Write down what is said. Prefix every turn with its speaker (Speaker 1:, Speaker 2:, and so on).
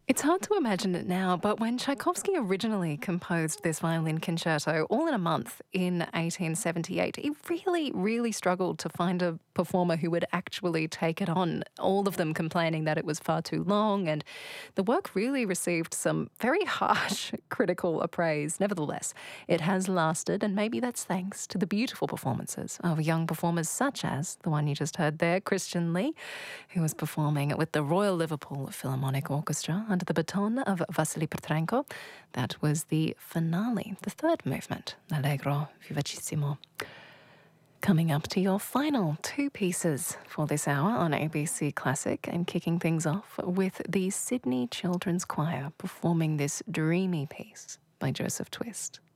Speaker 1: It's hard to imagine it now, but when Tchaikovsky originally composed this violin concerto all in a month in 1878, he really, really struggled to find a performer who would actually take it on, all of them complaining that it was far too long, and the work really received some very harsh critical appraise. Nevertheless, it has lasted, and maybe that's thanks to the beautiful performances of young performers such as the one you just heard there, Christian Lee, who was performing with the Royal Liverpool Philharmonic Orchestra under the baton of Vasily Petrenko. That was the finale, the third movement, Allegro vivacissimo. Coming up to your final two pieces for this hour on ABC Classic, and kicking things off with the Sydney Children's Choir performing this dreamy piece by Joseph Twist.